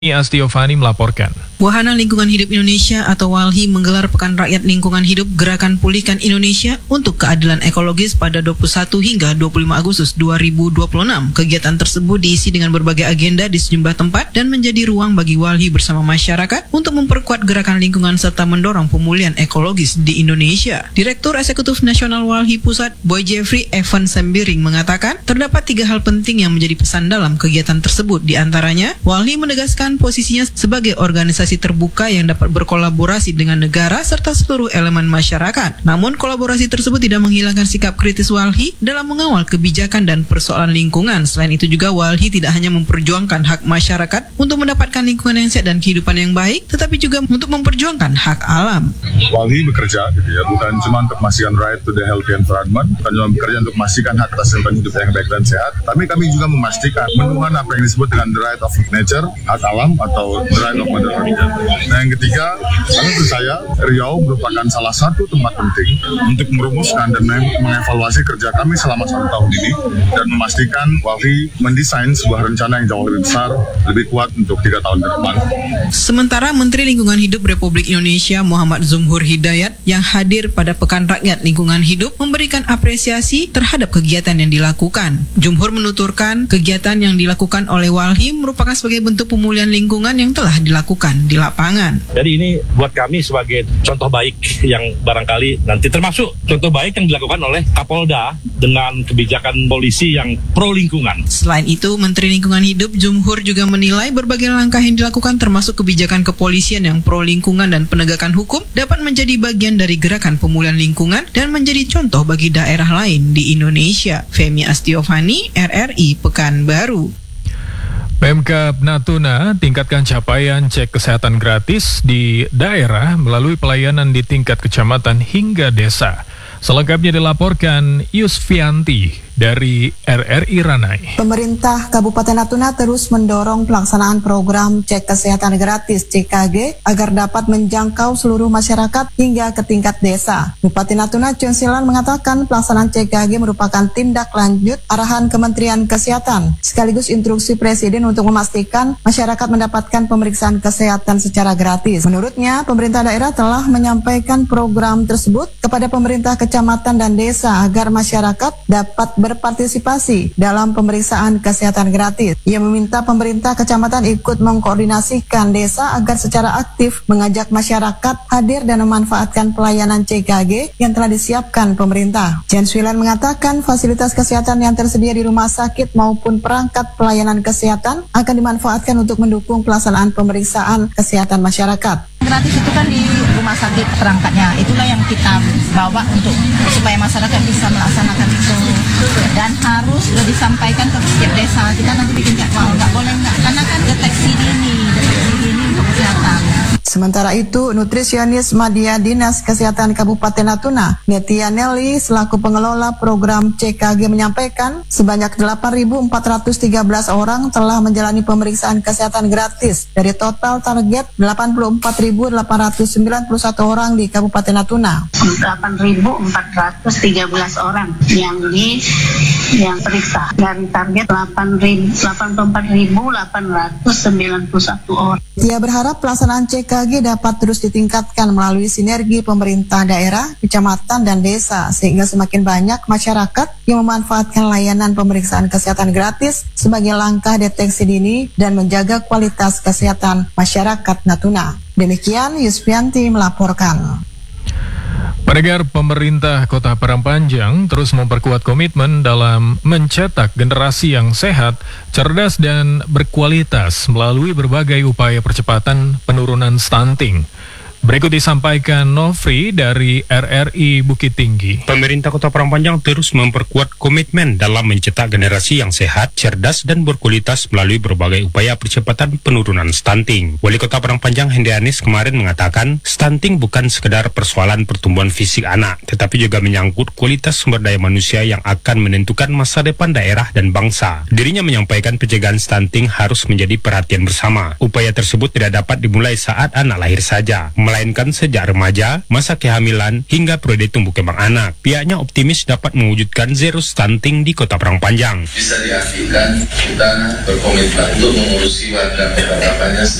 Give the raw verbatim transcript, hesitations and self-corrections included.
Astiovani melaporkan. Wahana Lingkungan Hidup Indonesia atau WALHI menggelar Pekan Rakyat Lingkungan Hidup Gerakan Pulihkan Indonesia untuk Keadilan Ekologis pada dua puluh satu hingga dua puluh lima Agustus dua ribu dua puluh enam. Kegiatan tersebut diisi dengan berbagai agenda di sejumlah tempat dan menjadi ruang bagi WALHI bersama masyarakat untuk memperkuat gerakan lingkungan serta mendorong pemulihan ekologis di Indonesia. Direktur Eksekutif Nasional WALHI Pusat, Boy Jeffrey Evan Sembiring mengatakan, terdapat tiga hal penting yang menjadi pesan dalam kegiatan tersebut. Di antaranya, WALHI menegaskan posisinya sebagai organisasi terbuka yang dapat berkolaborasi dengan negara serta seluruh elemen masyarakat. Namun kolaborasi tersebut tidak menghilangkan sikap kritis WALHI dalam mengawal kebijakan dan persoalan lingkungan. Selain itu juga WALHI tidak hanya memperjuangkan hak masyarakat untuk mendapatkan lingkungan yang sehat dan kehidupan yang baik, tetapi juga untuk memperjuangkan hak alam. WALHI bekerja gitu ya, bukan cuma untuk memastikan right to the healthy environment, bukan cuma bekerja untuk memastikan hak atas lingkungan hidup yang baik dan sehat, tapi kami juga memastikan menuhan apa yang disebut dengan the right of nature, hak alam atau the right of mother nature. Nah yang ketiga, menurut saya Riau merupakan salah satu tempat penting untuk merumuskan dan mengevaluasi kerja kami selama satu tahun ini dan memastikan WALHI mendesain sebuah rencana yang jauh lebih besar, lebih kuat untuk tiga tahun ke depan. Sementara Menteri Lingkungan Hidup Republik Indonesia Muhammad Zumhur Hidayat yang hadir pada Pekan Rakyat Lingkungan Hidup memberikan apresiasi terhadap kegiatan yang dilakukan. Zumhur menuturkan kegiatan yang dilakukan oleh WALHI merupakan sebagai bentuk pemulihan lingkungan yang telah dilakukan di lapangan. Jadi ini buat kami sebagai contoh baik yang barangkali nanti termasuk contoh baik yang dilakukan oleh Kapolda dengan kebijakan polisi yang pro lingkungan. Selain itu, Menteri Lingkungan Hidup Zumhur juga menilai berbagai langkah yang dilakukan termasuk kebijakan kepolisian yang pro lingkungan dan penegakan hukum dapat menjadi bagian dari gerakan pemulihan lingkungan dan menjadi contoh bagi daerah lain di Indonesia. Femi Astiovani, R R I Pekanbaru. Pemkab Natuna tingkatkan capaian cek kesehatan gratis di daerah melalui pelayanan di tingkat kecamatan hingga desa. Selengkapnya dilaporkan Yusfianti dari R R I Ranai. Pemerintah Kabupaten Natuna terus mendorong pelaksanaan program cek kesehatan gratis C K G agar dapat menjangkau seluruh masyarakat hingga ke tingkat desa. Bupati Natuna Chun Silan mengatakan pelaksanaan C K G merupakan tindak lanjut arahan Kementerian Kesehatan sekaligus instruksi Presiden untuk memastikan masyarakat mendapatkan pemeriksaan kesehatan secara gratis. Menurutnya, pemerintah daerah telah menyampaikan program tersebut kepada pemerintah kecamatan dan desa agar masyarakat dapat berpartisipasi dalam pemeriksaan kesehatan gratis. Ia meminta pemerintah kecamatan ikut mengkoordinasikan desa agar secara aktif mengajak masyarakat hadir dan memanfaatkan pelayanan C K G yang telah disiapkan pemerintah. Jen Swilan mengatakan fasilitas kesehatan yang tersedia di rumah sakit maupun perangkat pelayanan kesehatan akan dimanfaatkan untuk mendukung pelaksanaan pemeriksaan kesehatan masyarakat. Gratis itu kan di rumah sakit perangkatnya, itulah yang kita bawa untuk supaya masyarakat bisa melaksanakan itu dan harus disampaikan ke setiap desa. Kita nanti bikin jadwal, nggak boleh nggak, karena kan deteksi dini, deteksi dini untuk kesehatan. Sementara itu, nutrisionis Madya Dinas Kesehatan Kabupaten Natuna, Netia Nelly, selaku pengelola program C K G menyampaikan sebanyak delapan ribu empat ratus tiga belas orang telah menjalani pemeriksaan kesehatan gratis dari total target delapan puluh empat ribu delapan ratus sembilan puluh satu orang di Kabupaten Natuna. delapan ribu empat ratus tiga belas orang yang di yang periksa dari target delapan puluh empat ribu delapan ratus sembilan puluh satu orang. Dia berharap pelaksanaan C K G dapat terus ditingkatkan melalui sinergi pemerintah daerah, kecamatan, dan desa sehingga semakin banyak masyarakat yang memanfaatkan layanan pemeriksaan kesehatan gratis sebagai langkah deteksi dini dan menjaga kualitas kesehatan masyarakat Natuna. Demikian Yusfianti melaporkan. Pendengar, pemerintah Kota Parangpanjang terus memperkuat komitmen dalam mencetak generasi yang sehat, cerdas, dan berkualitas melalui berbagai upaya percepatan penurunan stunting. Berikut disampaikan Nofri dari R R I Bukit Tinggi. Pemerintah Kota Parangpanjang terus memperkuat komitmen dalam mencetak generasi yang sehat, cerdas, dan berkualitas melalui berbagai upaya percepatan penurunan stunting. Wali Kota Parangpanjang Hendrianis kemarin mengatakan, stunting bukan sekedar persoalan pertumbuhan fisik anak, tetapi juga menyangkut kualitas sumber daya manusia yang akan menentukan masa depan daerah dan bangsa. Dirinya menyampaikan pencegahan stunting harus menjadi perhatian bersama. Upaya tersebut tidak dapat dimulai saat anak lahir saja, melainkan sejak remaja, masa kehamilan, hingga periode tumbuh kembang anak. Pihaknya optimis dapat mewujudkan zero stunting di Kota Parang Panjang. Bisa diartikan kita berkomitmen untuk mengurusi warga Kota Parang Panjang